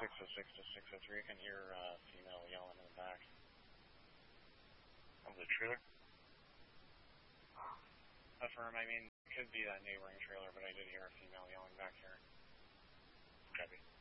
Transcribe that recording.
606 to 603, I can hear female yelling in the back. Of the trailer? Affirm, I mean, it could be that neighboring trailer, but I did hear a female yelling back here. Copy.